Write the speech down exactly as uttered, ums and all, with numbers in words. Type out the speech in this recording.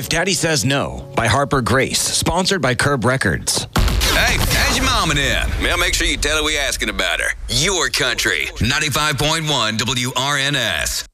Daddy Says No by Harper Grace, sponsored by Curb Records. Hey, how's your mama in? Well, make sure you tell her we asking about her. Your country, ninety-five point one W R N S.